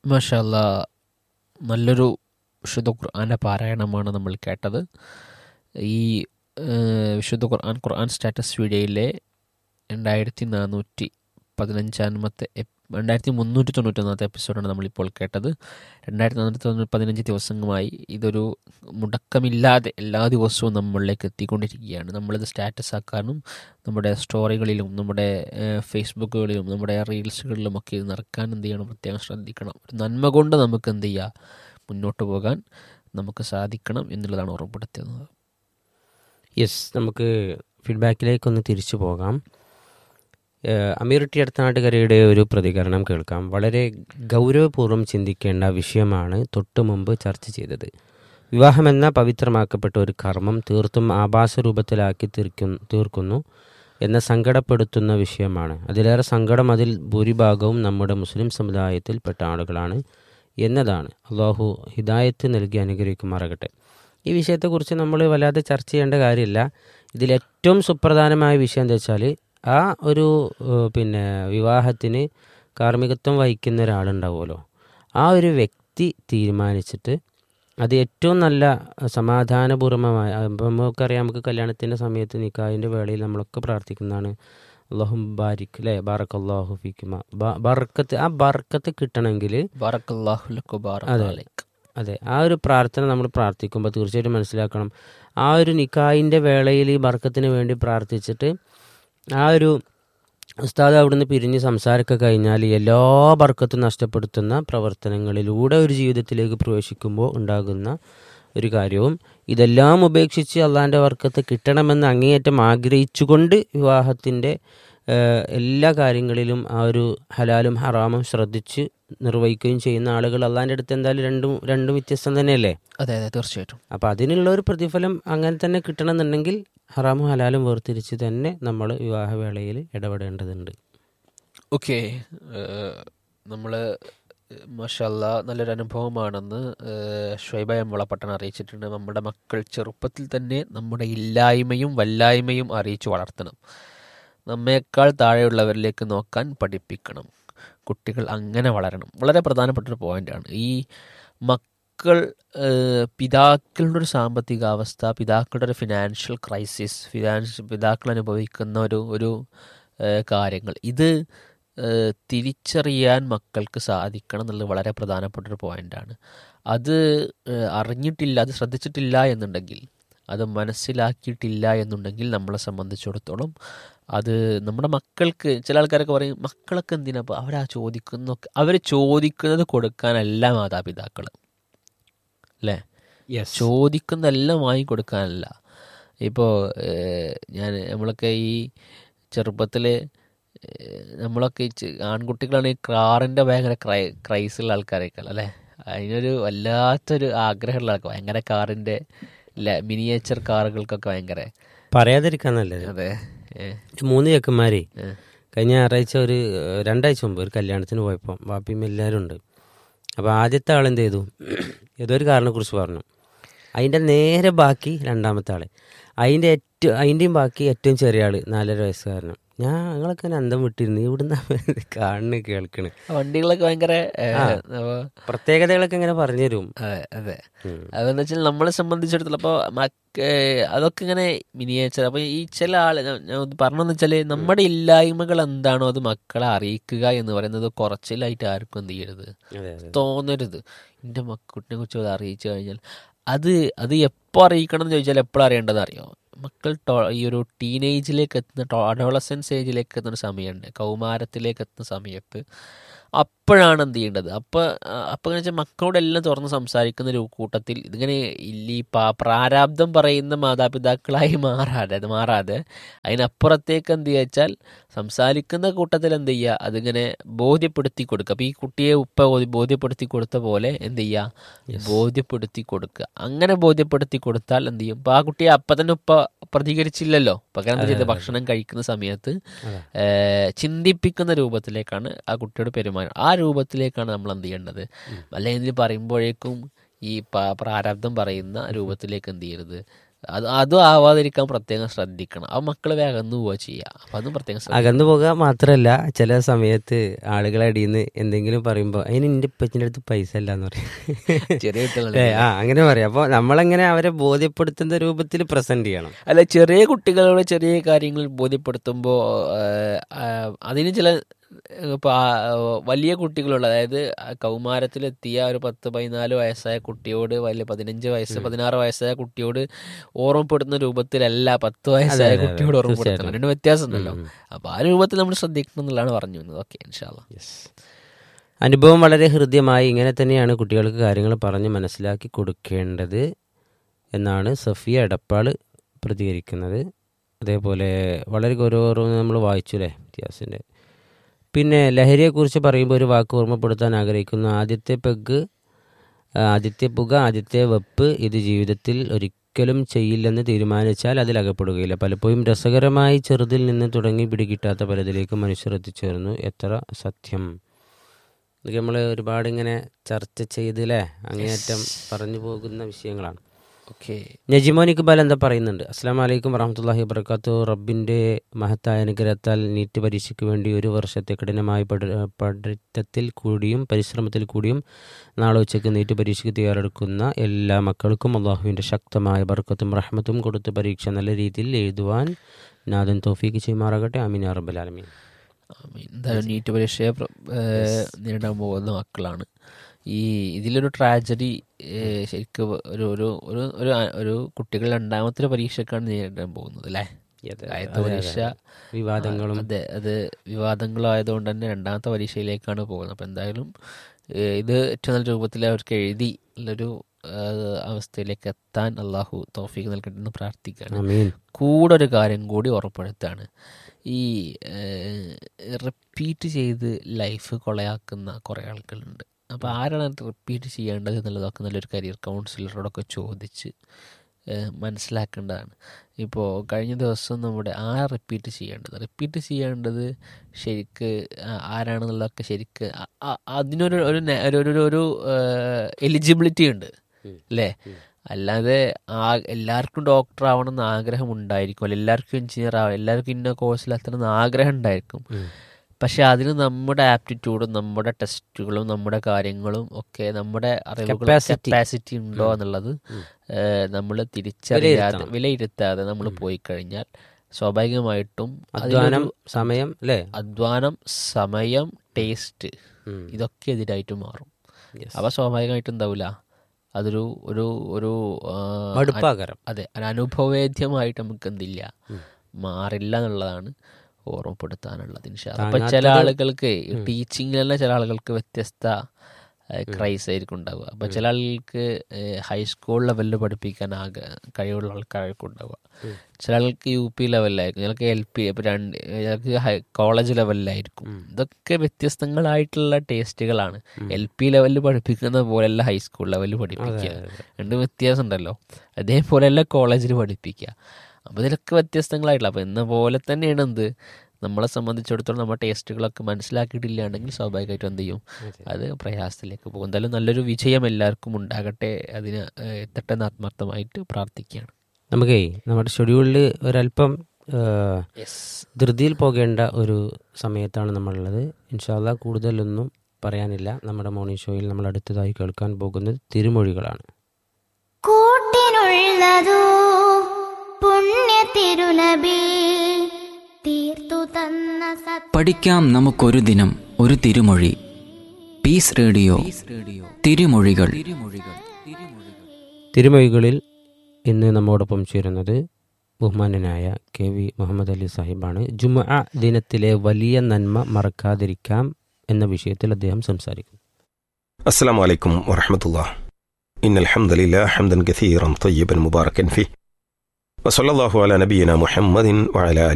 മാഷാ അല്ലാ, നല്ലൊരു വിശുദ്ധ ഖുർആൻ്റെ പാരായണമാണ് നമ്മൾ കേട്ടത്. ഈ വിശുദ്ധ ഖുർആൻ സ്റ്റാറ്റസ് വീഡിയോയിലെ 2391 എപ്പിസോഡാണ് നമ്മളിപ്പോൾ കേട്ടത്. 2415 ദിവസമായി ഇതൊരു മുടക്കമില്ലാതെ എല്ലാ ദിവസവും നമ്മളിലേക്ക് എത്തിക്കൊണ്ടിരിക്കുകയാണ്. നമ്മളിത് സ്റ്റാറ്റസ് ആക്കാനും നമ്മുടെ സ്റ്റോറികളിലും നമ്മുടെ ഫേസ്ബുക്കുകളിലും നമ്മുടെ റീൽസുകളിലുമൊക്കെ ഇത് നിറക്കാൻ എന്ത് ചെയ്യണം, പ്രത്യേകം ശ്രദ്ധിക്കണം. ഒരു നന്മ കൊണ്ട് നമുക്ക് എന്ത് ചെയ്യുക, മുന്നോട്ട് പോകാൻ നമുക്ക് സാധിക്കണം എന്നുള്ളതാണ് ഓർമ്മപ്പെടുത്തുന്നത്. യെസ്, നമുക്ക് ഫീഡ്ബാക്കിലേക്കൊന്ന് തിരിച്ചു പോകാം. അമീർ ടി അടുത്തനാട്ടുകരയുടെ ഒരു പ്രതികരണം കേൾക്കാം. വളരെ ഗൗരവപൂർവ്വം ചിന്തിക്കേണ്ട വിഷയമാണ് തൊട്ടു മുമ്പ് ചർച്ച ചെയ്തത്. വിവാഹമെന്ന പവിത്രമാക്കപ്പെട്ട ഒരു കർമ്മം തീർത്തും ആഭാസ രൂപത്തിലാക്കി തീർക്കുന്നു എന്ന സങ്കടപ്പെടുത്തുന്ന വിഷയമാണ്. അതിലേറെ സങ്കടം അതിൽ ഭൂരിഭാഗവും നമ്മുടെ മുസ്ലിം സമുദായത്തിൽപ്പെട്ട ആളുകളാണ് എന്നതാണ്. അള്ളാഹു ഹിദായത്ത് നൽകി അനുഗ്രഹിക്കുമാറാകട്ടെ. ഈ വിഷയത്തെക്കുറിച്ച് നമ്മൾ വല്ലാതെ ചർച്ച ചെയ്യേണ്ട കാര്യമില്ല. ഇതിലേറ്റവും സുപ്രധാനമായ വിഷയം എന്താ വെച്ചാൽ, ആ ഒരു വിവാഹത്തിന് കാർമ്മികത്വം വഹിക്കുന്ന ഒരാളുണ്ടാവുമല്ലോ, ആ ഒരു വ്യക്തി തീരുമാനിച്ചിട്ട് അത് ഏറ്റവും നല്ല സമാധാനപൂർവമായ, നമുക്കറിയാം, നമുക്ക് കല്യാണത്തിൻ്റെ സമയത്ത് നിക്കാഹിൻ്റെ വേളയിൽ നമ്മളൊക്കെ പ്രാർത്ഥിക്കുന്നതാണ് അല്ലാഹു ബാരിക്, അല്ലേ, ബാറക് അല്ലാഹു ഫീക്കുമ, ബർക്കത്ത്. ആ ബർക്കത്ത് കിട്ടണമെങ്കിൽ അതെ, ആ ഒരു പ്രാർത്ഥന നമ്മൾ പ്രാർത്ഥിക്കുമ്പോൾ തീർച്ചയായിട്ടും മനസ്സിലാക്കണം, ആ ഒരു നിക്കാഹിൻ്റെ വേളയിൽ ഈ ബർക്കത്തിന് വേണ്ടി പ്രാർത്ഥിച്ചിട്ട് ആ ഒരു ഉസ്താദ് അവിടുന്ന് പിരിഞ്ഞ് സംസാരമൊക്കെ കഴിഞ്ഞാൽ എല്ലാ ബർക്കത്തും നഷ്ടപ്പെടുത്തുന്ന പ്രവർത്തനങ്ങളിലൂടെ ഒരു ജീവിതത്തിലേക്ക് പ്രവേശിക്കുമ്പോൾ ഉണ്ടാകുന്ന ഒരു കാര്യവും, ഇതെല്ലാം ഉപേക്ഷിച്ച് അള്ളാഹിൻ്റെ ബർക്കത്ത് കിട്ടണമെന്ന് അങ്ങേയറ്റം ആഗ്രഹിച്ചുകൊണ്ട് വിവാഹത്തിൻ്റെ എല്ലാ കാര്യങ്ങളിലും ആ ഒരു ഹലാലും ഹറാമും ശ്രദ്ധിച്ച് നിർവഹിക്കുകയും ചെയ്യുന്ന ആളുകൾ അള്ളാഹിൻ്റെ അടുത്ത് എന്തായാലും രണ്ടും വ്യത്യസ്തം തന്നെയല്ലേ? അതെ അതെ, തീർച്ചയായിട്ടും. അപ്പോൾ അതിനുള്ള ഒരു പ്രതിഫലം അങ്ങനെ തന്നെ കിട്ടണമെന്നുണ്ടെങ്കിൽ ഹറാമും ഹലാലും വേർതിരിച്ച് തന്നെ നമ്മൾ വിവാഹവേളയിൽ ഇടപെടേണ്ടതുണ്ട്. ഓക്കെ, നമ്മൾ മാഷാ അല്ലാ നല്ലൊരു അനുഭവമാണെന്ന് ഷുഐബ എമ്പളപ്പട്ടൻ അറിയിച്ചിട്ടുണ്ട്. നമ്മുടെ മക്കൾ ചെറുപ്പത്തിൽ തന്നെ നമ്മുടെ ഇല്ലായ്മയും വല്ലായ്മയും അറിയിച്ചു വളർത്തണം. നമ്മേക്കാൾ താഴെയുള്ളവരിലേക്ക് നോക്കാൻ പഠിപ്പിക്കണം. കുട്ടികൾ അങ്ങനെ വളരണം. വളരെ പ്രധാനപ്പെട്ടൊരു പോയിൻ്റാണ് ഈ മക്കൾ. പിതാക്കളുടെ ഒരു സാമ്പത്തികാവസ്ഥ, പിതാക്കളുടെ ഒരു ഫിനാൻഷ്യൽ ക്രൈസിസ്, പിതാക്കൾ അനുഭവിക്കുന്ന ഒരു കാര്യങ്ങൾ, ഇത് തിരിച്ചറിയാൻ മക്കൾക്ക് സാധിക്കണം എന്നുള്ളത് വളരെ പ്രധാനപ്പെട്ടൊരു പോയിൻ്റാണ്. അത് അറിഞ്ഞിട്ടില്ല, അത് ശ്രദ്ധിച്ചിട്ടില്ല എന്നുണ്ടെങ്കിൽ, അത് മനസ്സിലാക്കിയിട്ടില്ല എന്നുണ്ടെങ്കിൽ നമ്മളെ സംബന്ധിച്ചിടത്തോളം അത് നമ്മുടെ മക്കൾക്ക്, ചില ആൾക്കാരൊക്കെ പറയും മക്കളൊക്കെ എന്തിനാ അപ്പോൾ അവർ ചോദിക്കുന്നത് കൊടുക്കാനല്ല മാതാപിതാക്കൾ, അല്ലേ? ചോദിക്കുന്നതെല്ലാം വാങ്ങിക്കൊടുക്കാനല്ല. ഇപ്പോൾ നമ്മളൊക്കെ ഈ ചെറുപ്പത്തിൽ നമ്മളൊക്കെ ആൺകുട്ടികളാണ് ഈ കാറിൻ്റെ ഭയങ്കര ക്രൈസുള്ള ആൾക്കാരേക്കാൾ, അല്ലേ? അതിനൊരു വല്ലാത്തൊരു ആഗ്രഹമുള്ള ആൾക്കാർ, ഭയങ്കര കാറിൻ്റെ മിനിയേച്ചർ കാറുകൾക്കൊക്കെ ഭയങ്കര പറയാതിരിക്കാൻ നല്ലത്. അതെ, 3 ചെക്കന്മാരെ കഴിഞ്ഞ ഞായറാഴ്ച 2 ആഴ്ച മുമ്പ് ഒരു കല്യാണത്തിന് പോയപ്പോൾ വാപ്പിയും എല്ലാവരും ഉണ്ട്. അപ്പോൾ ആദ്യത്തെ ആൾ എന്ത് ചെയ്തു, ഏതോ ഒരു കാറിനെക്കുറിച്ച് പറഞ്ഞു. അതിൻ്റെ നേരെ ബാക്കി രണ്ടാമത്തെ ആൾ, അതിൻ്റെയും ബാക്കി ഏറ്റവും ചെറിയ ആൾ 4.5 വയസ്സുകാരനും. ഞങ്ങളൊക്കെ അന്തം വിട്ടിരുന്നു, ഇവിടുന്ന് കാണുന്നു കേൾക്കണ്. വണ്ടികളൊക്കെ ഭയങ്കര പ്രത്യേകതകളൊക്കെ ഇങ്ങനെ പറഞ്ഞു തരും. അതെ അതെ, അതെന്ന് വെച്ചാൽ നമ്മളെ സംബന്ധിച്ചിടത്തോളം അപ്പോൾ അതൊക്കെ ഇങ്ങനെ മിനിയേച്ചർ. അപ്പോൾ ഈ ചില ഞാൻ പറഞ്ഞതെന്ന് വെച്ചാൽ നമ്മുടെ ഇല്ലായ്മകൾ എന്താണോ അത് മക്കളെ അറിയിക്കുക എന്ന് പറയുന്നത് കുറച്ചിലായിട്ട് ആർക്കും എന്ത് ചെയ്യരുത്, തോന്നരുത്. എൻ്റെ കുട്ടിനെ കുറിച്ച് അത് അറിയിച്ചു കഴിഞ്ഞാൽ അത് എപ്പോൾ അറിയിക്കണം എന്ന് ചോദിച്ചാൽ എപ്പോഴും അറിയേണ്ടത് അറിയോ? മക്കൾ ഈ ഒരു ടീനേജിലേക്ക് എത്തുന്ന, അഡോളസൻസ് ഏജിലേക്ക് എത്തുന്ന സമയമുണ്ട്, കൗമാരത്തിലേക്ക് എത്തുന്ന സമയത്ത് അപ്പോഴാണ് എന്ത് ചെയ്യേണ്ടത്. അപ്പോൾ എന്ന് വെച്ചാൽ മക്കളോടെല്ലാം തുറന്ന് സംസാരിക്കുന്ന ഒരു കൂട്ടത്തിൽ ഇതിങ്ങനെ ഈ പ്രാരാബ്ദം പറയുന്ന മാതാപിതാക്കളായി മാറാതെ അതിനപ്പുറത്തേക്ക് എന്ത് ചെയ്യുക വെച്ചാൽ സംസാരിക്കുന്ന കൂട്ടത്തിൽ എന്ത് ചെയ്യുക, അതിങ്ങനെ ബോധ്യപ്പെടുത്തി കൊടുക്കുക. അപ്പോൾ ഈ കുട്ടിയെ ബോധ്യപ്പെടുത്തി കൊടുത്ത പോലെ എന്ത് ചെയ്യുക, ബോധ്യപ്പെടുത്തി കൊടുക്കുക. അങ്ങനെ ബോധ്യപ്പെടുത്തി കൊടുത്താൽ എന്ത് ചെയ്യും, അപ്പോൾ ആ കുട്ടിയെ അപ്പം തന്നെ പ്രതികരിച്ചില്ലല്ലോ, പകരം എന്താ ചെയ്തത്, ഭക്ഷണം കഴിക്കുന്ന സമയത്ത് ചിന്തിപ്പിക്കുന്ന രൂപത്തിലേക്കാണ് ആ കുട്ടിയോട് പെരുമാറുന്നത്. ആ രൂപത്തിലേക്കാണ് നമ്മൾ എന്ത് ചെയ്യേണ്ടത്. അല്ലെങ്കിൽ പറയുമ്പോഴേക്കും ഈ പ്രാരബ്ധം പറയുന്ന രൂപത്തിലേക്ക് എന്ത് ചെയ്യരുത്, അതും ആവാതിരിക്കാൻ പ്രത്യേകം ശ്രദ്ധിക്കണം. ആ മക്കൾ അകന്നു പോവുക ചെയ്യുക. അപ്പം അതും പ്രത്യേകം അകന്നു പോകുക മാത്രമല്ല, ചില സമയത്ത് ആളുകളെ അടിയിൽ നിന്ന് എന്തെങ്കിലും പറയുമ്പോൾ അതിന് എൻ്റെ ഇപ്പച്ചിൻ്റെ അടുത്ത് പൈസ ഇല്ലാന്ന് പറയും. ചെറിയ കുട്ടികൾ അങ്ങനെ പറയാം. അപ്പോൾ നമ്മളെങ്ങനെ അവരെ ബോധ്യപ്പെടുത്തുന്ന രൂപത്തിൽ പ്രസന്റ് ചെയ്യണം. അല്ല, ചെറിയ കുട്ടികളോട് ചെറിയ കാര്യങ്ങൾ ബോധ്യപ്പെടുത്തുമ്പോൾ അതിന് ചില ഇപ്പോൾ വലിയ കുട്ടികളുള്ള, അതായത് കൗമാരത്തിലെത്തിയ ഒരു 10-14 വയസ്സായ കുട്ടിയോട് വലിയ 16 വയസ്സായ കുട്ടിയോട് ഓർമ്മപ്പെടുത്തുന്ന രൂപത്തിലല്ല 10 വയസ്സായ കുട്ടിയോട് ഓർമ്മപ്പെടുത്തണം. രണ്ട് വ്യത്യാസം ഉണ്ടല്ലോ. അപ്പോൾ ആ രൂപത്തിൽ നമ്മൾ ശ്രദ്ധിക്കണം എന്നുള്ളതാണ് പറഞ്ഞു വന്നത്. ഓക്കെ, ഇൻഷാ അല്ലാഹ്. അനുഭവം വളരെ ഹൃദ്യമായി ഇങ്ങനെ തന്നെയാണ് കുട്ടികൾക്ക് കാര്യങ്ങൾ പറഞ്ഞ് മനസ്സിലാക്കി കൊടുക്കേണ്ടത് എന്നാണ് സഫിയ എടപ്പാൾ പ്രതികരിക്കുന്നത്. അതേപോലെ വളരെ ഗൗരവം നമ്മൾ വായിച്ചു അല്ലേ ഇത്യാസിൻ്റെ. പിന്നെ ലഹരിയെക്കുറിച്ച് പറയുമ്പോൾ ഒരു വാക്ക് ഓർമ്മപ്പെടുത്താൻ ആഗ്രഹിക്കുന്നു. ആദ്യത്തെ പുക, ആദ്യത്തെ വെപ്പ്, ഇത് ജീവിതത്തിൽ ഒരിക്കലും ചെയ്യില്ലെന്ന് തീരുമാനിച്ചാൽ അതിലകപ്പെടുകയില്ല. പലപ്പോഴും രസകരമായി ചെറുതിൽ നിന്ന് തുടങ്ങി പിടികിട്ടാത്ത പലതിലേക്ക് മനുഷ്യർ എത്തിച്ചേർന്നു. എത്ര സത്യം. ഇതൊക്കെ നമ്മൾ ഒരുപാട് ഇങ്ങനെ ചർച്ച ചെയ്തില്ലേ, അങ്ങേയറ്റം പറഞ്ഞു പോകുന്ന വിഷയങ്ങളാണ്. ഓക്കെ, നജിമോൻ ഇക്ബാൽ എന്താ പറയുന്നുണ്ട്? അസ്സലാമു അലൈക്കും വറഹ്മത്തുള്ളാഹി വബറകാതുഹു. റബ്ബിൻ്റെ മഹത്തായ അനുഗ്രഹത്താൽ നീറ്റ് പരീക്ഷയ്ക്ക് വേണ്ടി 1 വർഷത്തെ കഠിനമായ പഠിത്തത്തിൽ കൂടിയും പരിശ്രമത്തിൽ കൂടിയും നാളെ ഉച്ചയ്ക്ക് നീറ്റ് പരീക്ഷയ്ക്ക് തയ്യാറെടുക്കുന്ന എല്ലാ മക്കൾക്കും അള്ളാഹുവിൻ്റെ ശക്തമായ ബർക്കത്തും റഹ്മത്തും കൊടുത്ത് പരീക്ഷ നല്ല രീതിയിൽ എഴുതുവാൻ നാഥൻ തൗഫീഖ് ചെയ്യുമാറാകട്ടെ. ആമീൻ യാ റബ്ബൽ ആലമീൻ. എന്തായാലും നീറ്റ് പരീക്ഷയെ നേരിടാൻ പോകുന്ന മക്കളാണ്. ഇതിലൊരു ട്രാജഡി ശരിക്കും ഒരു കുട്ടികൾ 2ാമത്തെ പരീക്ഷക്കാണ് നേരിടാൻ പോകുന്നത് അല്ലേ. ആദ്യത്തെ പരീക്ഷ വിവാദങ്ങളും അത് വിവാദങ്ങളായതുകൊണ്ട് തന്നെ 2ാമത്തെ പരീക്ഷയിലേക്കാണ് പോകുന്നത്. അപ്പം എന്തായാലും ഇത് ഏറ്റവും നല്ല രൂപത്തിൽ അവർക്ക് എഴുതി ഉള്ളൊരു അവസ്ഥയിലേക്ക് എത്താൻ അള്ളാഹു തൗഫീഖ് നൽകട്ടെ എന്ന് പ്രാർത്ഥിക്കുകയാണ്. കൂടെ ഒരു കാര്യം കൂടി ഉറപ്പെടുത്താണ്. ഈ റിപ്പീറ്റ് ചെയ്ത് ലൈഫ് കൊളയാക്കുന്ന കുറേ ആൾക്കാരുണ്ട്. അപ്പോൾ ആരാണ് റിപ്പീറ്റ് ചെയ്യേണ്ടത് എന്നുള്ളതൊക്കെ നല്ലൊരു കരിയർ കൗൺസിലറോടൊക്കെ ചോദിച്ച് മനസ്സിലാക്കേണ്ടതാണ്. ഇപ്പോൾ കഴിഞ്ഞ ദിവസം നമ്മുടെ റിപ്പീറ്റ് ചെയ്യേണ്ടത് ശരിക്ക് ആരാണെന്നുള്ളതൊക്കെ ശരിക്ക് അതിനൊരു ഒരു എലിജിബിലിറ്റി ഉണ്ട് അല്ലേ. അല്ലാതെ എല്ലാവർക്കും ഡോക്ടർ ആവണമെന്ന് ആഗ്രഹം ഉണ്ടായിരിക്കും, അല്ല എല്ലാവർക്കും എഞ്ചിനീയർ ആവണം, എല്ലാവർക്കും ഇന്ന കോഴ്സിൽ എത്തണമെന്ന് ആഗ്രഹം ഉണ്ടായിരിക്കും. പക്ഷെ അതിന് നമ്മുടെ ആപ്റ്റിറ്റ്യൂഡും നമ്മുടെ ടെസ്റ്റുകളും നമ്മുടെ കാര്യങ്ങളും ഒക്കെ നമ്മുടെ അറിവുകളും കപ്പാസിറ്റി ഉണ്ടോ എന്നുള്ളത് നമ്മൾ തിരിച്ചറിയാതെ വിലയിരുത്താതെ നമ്മൾ പോയി കഴിഞ്ഞാൽ സ്വാഭാവികമായിട്ടും അധ്വാനം, സമയം, ടേസ്റ്റ് ഇതൊക്കെ എതിരായിട്ട് മാറും. അപ്പോൾ സ്വാഭാവികമായിട്ടും എന്താവില്ല, അതൊരു ഒരു ഒരു അതെ, അനുഭവവേദ്യമായിട്ട് നമുക്ക് എന്തില്ല, മാറില്ല എന്നുള്ളതാണ് ഓർമ്മപ്പെടുത്താനുള്ളത്. അപ്പം ചില ആളുകൾക്ക് ടീച്ചിങ്ങിലെല്ലാം ചില ആളുകൾക്ക് വ്യത്യസ്ത ക്രൈസ് ആയിരിക്കും ഉണ്ടാവുക. അപ്പോൾ ചില ആളുകൾക്ക് ഹൈസ്കൂൾ ലെവലിൽ പഠിപ്പിക്കാൻ കഴിവുള്ള ആൾക്കാർക്കും ഉണ്ടാവുക. ചില ആൾക്ക് UP ലെവലിലായിരിക്കും, ചിലർക്ക് LP, ഇപ്പോൾ ചിലർക്ക് കോളേജ് ലെവലിലായിരിക്കും. ഇതൊക്കെ വ്യത്യസ്തങ്ങളായിട്ടുള്ള ടേസ്റ്റുകളാണ്. LP ലെവലിൽ പഠിപ്പിക്കുന്ന പോലെയല്ല ഹൈസ്കൂൾ ലെവലിൽ പഠിപ്പിക്കുക, രണ്ട് വ്യത്യാസം ഉണ്ടല്ലോ. അതേപോലെയല്ല കോളേജിൽ പഠിപ്പിക്കുക. അപ്പോൾ ഇതിലൊക്കെ വ്യത്യസ്തങ്ങളായിട്ടുള്ള, അപ്പോൾ എന്ന പോലെ തന്നെയാണ് നമ്മളെ സംബന്ധിച്ചിടത്തോളം നമ്മുടെ ടേസ്റ്റുകളൊക്കെ മനസ്സിലാക്കിയിട്ടില്ലാണെങ്കിൽ സ്വാഭാവികമായിട്ടും എന്ത് ചെയ്യും, അത് പ്രയാസത്തിലേക്ക് പോകും. എന്തായാലും നല്ലൊരു വിജയം എല്ലാവർക്കും ഉണ്ടാകട്ടെ, അതിന് എത്തട്ടെ എന്ന് ആത്മാർത്ഥമായിട്ട് പ്രാർത്ഥിക്കുകയാണ്. നമുക്കേ നമ്മുടെ ഷെഡ്യൂളിൽ ഒരല്പം ധൃതിയിൽ പോകേണ്ട ഒരു സമയത്താണ് നമ്മളുള്ളത്. ഇൻഷാ അല്ലാഹ് കൂടുതലൊന്നും പറയാനില്ല. നമ്മുടെ മോർണിംഗ് ഷോയിൽ നമ്മൾ അടുത്തതായി കേൾക്കാൻ പോകുന്നത് തിരുമൊഴികളാണ്. കൂട്ടിനുള്ളതോ പുണ്യ തിരുനബി തീർത്തു തന്ന പഠിക്കാം നമുക്കൊരു ദിനം ഒരു തിരുമൊഴി. പീസ് റേഡിയോ തിരുമൊഴികൾ. തിരുമൊഴികളിൽ ഇന്ന് നമ്മോടൊപ്പം ചേരുന്നത് ബഹുമാനനായ KV മുഹമ്മദ് അലി സാഹിബാണ്. ജുമുഅ ദിനത്തിലെ വലിയ നന്മ മറക്കാതിരിക്കാം എന്ന വിഷയത്തിൽ അദ്ദേഹം സംസാരിക്കും. അസ്സലാമു അലൈക്കും വറഹ്മത്തുള്ളാഹി. ഇന്നൽ ഹംദലില്ലാഹി ഹംദൻ കസീറൻ ത്വയ്യിബൻ മുബാറകൻ ഫീഹി വസല്ലല്ലാഹു അലാ നബിയിനാ മുഹമ്മദിൻ വഅലാ